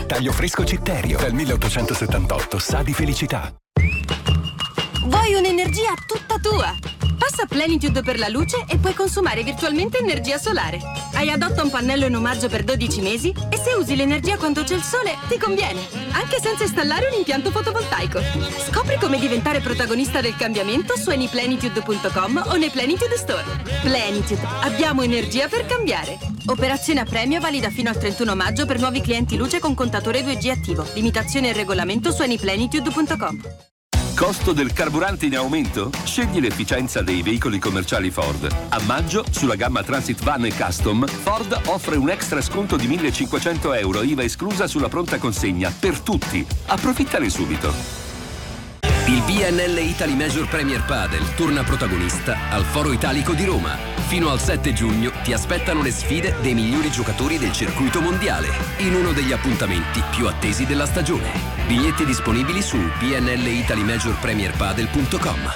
taglio fresco Citterio. Dal 1878 sa di felicità. Vuoi un'energia tutta tua? Passa Plenitude per la luce e puoi consumare virtualmente energia solare. Hai adotta un pannello in omaggio per 12 mesi e se usi l'energia quando c'è il sole ti conviene, anche senza installare un impianto fotovoltaico. Scopri come diventare protagonista del cambiamento su anyplenitude.com o nei Plenitude Store. Plenitude, abbiamo energia per cambiare. Operazione a premio valida fino al 31 maggio per nuovi clienti luce con contatore 2G attivo. Limitazione e regolamento su anyplenitude.com. Costo del carburante in aumento? Scegli l'efficienza dei veicoli commerciali Ford. A maggio, sulla gamma Transit Van e Custom, Ford offre un extra sconto di 1.500 euro, IVA esclusa sulla pronta consegna, per tutti. Approfittane subito. Il BNL Italy Major Premier Padel torna protagonista al Foro Italico di Roma. Fino al 7 giugno ti aspettano le sfide dei migliori giocatori del circuito mondiale, in uno degli appuntamenti più attesi della stagione. Biglietti disponibili su bnlitalymajorpremierpadel.com.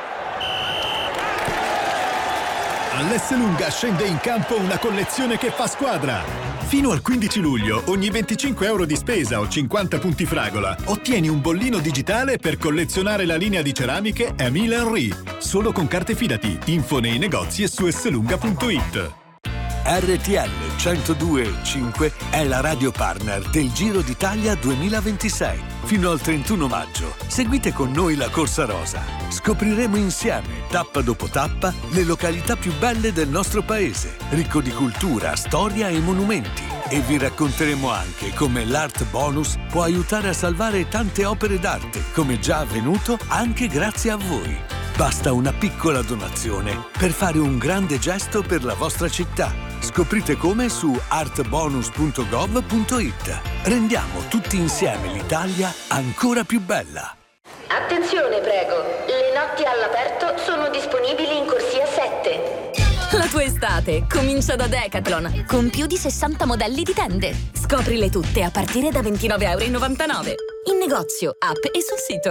All'Esselunga scende in campo una collezione che fa squadra. Fino al 15 luglio, ogni 25 euro di spesa o 50 punti fragola, ottieni un bollino digitale per collezionare la linea di ceramiche Emile Henry. Solo con carte Fidati. Info nei negozi e su esselunga.it. RTL 102.5 è la radio partner del Giro d'Italia 2026. Fino al 31 maggio. Seguite con noi la Corsa Rosa. Scopriremo insieme, tappa dopo tappa, le località più belle del nostro paese, ricco di cultura, storia e monumenti. E vi racconteremo anche come l'Art Bonus può aiutare a salvare tante opere d'arte, come già avvenuto anche grazie a voi. Basta una piccola donazione per fare un grande gesto per la vostra città. Scoprite come su artbonus.gov.it. Rendiamo tutti insieme l'Italia ancora più bella. Attenzione, prego. Le notti all'aperto sono disponibili in corsia 7. La tua estate comincia da Decathlon, con più di 60 modelli di tende. Scoprile tutte a partire da €29,99. In negozio, app e sul sito.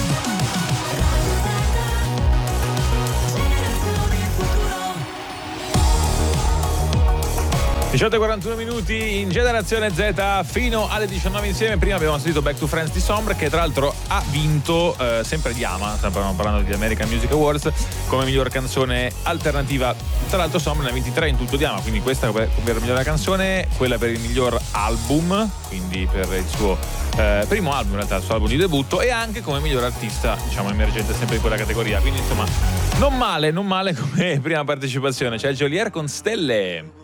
18:41 minuti in Generazione Z fino alle 19 insieme. Prima abbiamo sentito Back to Friends di Sombre, che tra l'altro ha vinto sempre di AMA, stiamo parlando di American Music Awards, come miglior canzone alternativa. Tra l'altro Sombre ne ha 23 in tutto di AMA, quindi questa per la migliore canzone, quella per il miglior album, quindi per il suo primo album, in realtà il suo album di debutto, e anche come miglior artista, diciamo, emergente sempre in quella categoria. Quindi insomma non male come prima partecipazione. C'è Geolier con Stelle.